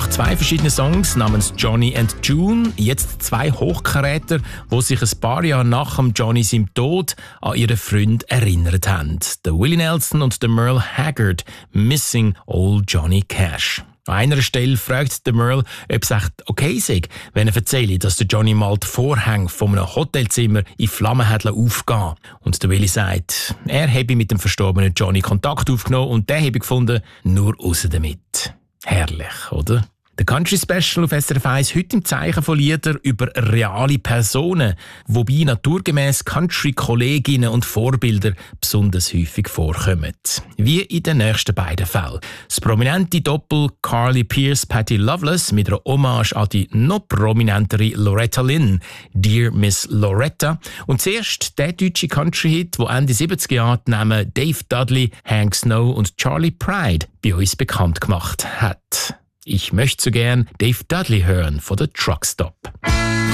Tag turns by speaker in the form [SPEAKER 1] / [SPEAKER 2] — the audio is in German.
[SPEAKER 1] 2 verschiedenen Songs namens Johnny and June jetzt 2 Hochkaräter, die sich ein paar Jahre nach dem Johnny seinem Tod an ihren Freund erinnert haben. Der Willie Nelson und der Merle Haggard, Missing Old Johnny Cash. An einer Stelle fragt der Merle, ob es echt okay sei, wenn er erzähle, dass der Johnny mal die Vorhänge von einem Hotelzimmer in Flammen hat aufgehen. Und der Willie sagt, er habe mit dem verstorbenen Johnny Kontakt aufgenommen und der habe gefunden, nur raus damit. Herrlich, oder? Der Country Special auf SRF 1 heute im Zeichen von Liedern über reale Personen, wobei naturgemäss Country-Kolleginnen und Vorbilder besonders häufig vorkommen. Wie in den nächsten beiden Fällen. Das prominente Doppel Carly Pearce-Patty Loveless mit einer Hommage an die noch prominentere Loretta Lynn, Dear Miss Loretta. Und zuerst der deutsche Country-Hit, der Ende 70er Jahre die Namen Dave Dudley, Hank Snow und Charlie Pride bei uns bekannt gemacht hat. Ich möchte so gern Dave Dudley hören von der Truck Stop.